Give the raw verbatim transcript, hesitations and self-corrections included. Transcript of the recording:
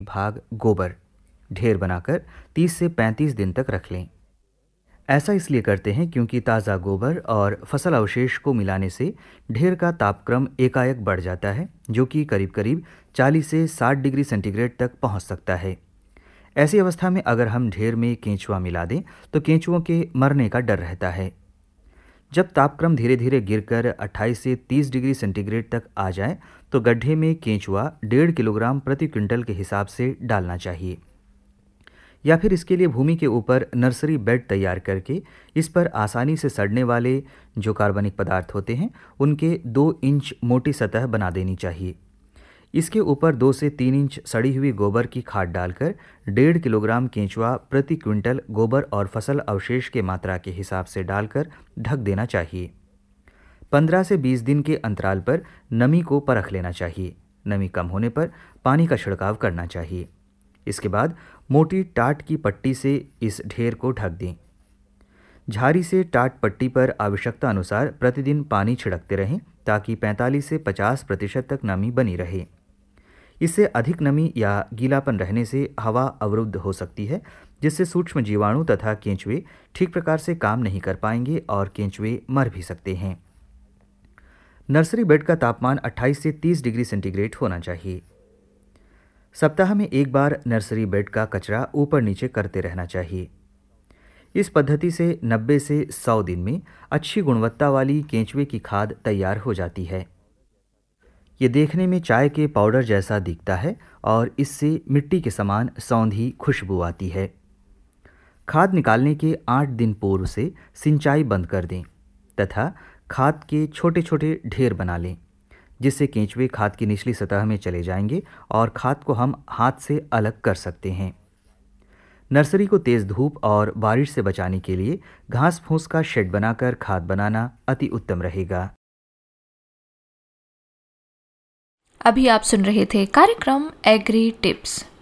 भाग गोबर ढेर बनाकर तीस से पैंतीस दिन तक रख लें। ऐसा इसलिए करते हैं क्योंकि ताज़ा गोबर और फसल अवशेष को मिलाने से ढेर का तापक्रम एकाएक बढ़ जाता है, जो कि करीब करीब चालीस से साठ डिग्री सेंटीग्रेड तक पहुंच सकता है। ऐसी अवस्था में अगर हम ढेर में केंचुआ मिला दें तो केंचुओं के मरने का डर रहता है। जब तापक्रम धीरे धीरे गिरकर अट्ठाईस से तीस डिग्री सेंटीग्रेड तक आ जाए तो गड्ढे में केंचुआ डेढ़ किलोग्राम प्रति क्विंटल के हिसाब से डालना चाहिए, या फिर इसके लिए भूमि के ऊपर नर्सरी बेड तैयार करके इस पर आसानी से सड़ने वाले जो कार्बनिक पदार्थ होते हैं उनके दो इंच मोटी सतह बना देनी चाहिए। इसके ऊपर दो से तीन इंच सड़ी हुई गोबर की खाद डालकर डेढ़ किलोग्राम केंचुआ प्रति क्विंटल गोबर और फसल अवशेष के मात्रा के हिसाब से डालकर ढक देना चाहिए। पंद्रह से बीस दिन के अंतराल पर नमी को परख लेना चाहिए। नमी कम होने पर पानी का छिड़काव करना चाहिए। इसके बाद मोटी टाट की पट्टी से इस ढेर को ढक दें। झाड़ी से टाट पट्टी पर आवश्यकता अनुसार प्रतिदिन पानी छिड़कते रहें ताकि पैंतालीस से पचास प्रतिशत तक नमी बनी रहे। इससे अधिक नमी या गीलापन रहने से हवा अवरुद्ध हो सकती है, जिससे सूक्ष्म जीवाणु तथा केंचुए ठीक प्रकार से काम नहीं कर पाएंगे और केंचुए मर भी सकते हैं। नर्सरी बेड का तापमान अट्ठाईस से तीस डिग्री सेंटीग्रेड होना चाहिए। सप्ताह में एक बार नर्सरी बेड का कचरा ऊपर नीचे करते रहना चाहिए। इस पद्धति से नब्बे से सौ दिन में अच्छी गुणवत्ता वाली केंचुए की खाद तैयार हो जाती है। ये देखने में चाय के पाउडर जैसा दिखता है और इससे मिट्टी के समान सौंधी खुशबू आती है। खाद निकालने के आठ दिन पूर्व से सिंचाई बंद कर दें तथा खाद के छोटे छोटे ढेर बना लें, जिससे केंचुए खाद की निचली सतह में चले जाएंगे और खाद को हम हाथ से अलग कर सकते हैं। नर्सरी को तेज धूप और बारिश से बचाने के लिए घास फूस का शेड बनाकर खाद बनाना अति उत्तम रहेगा। अभी आप सुन रहे थे कार्यक्रम एग्री टिप्स।